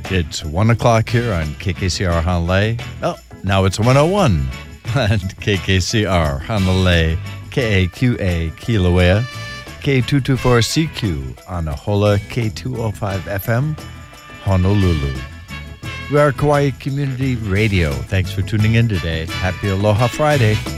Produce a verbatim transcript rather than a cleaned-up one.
It's one o'clock here on K K C R Honolulu. Oh, now it's one oh one on K K C R Honolulu, K A Q A Kilauea, K two twenty-four C Q on Ahola, K two oh five F M, Honolulu. We are Kauai Community Radio. Thanks for tuning in today. Happy Aloha Friday.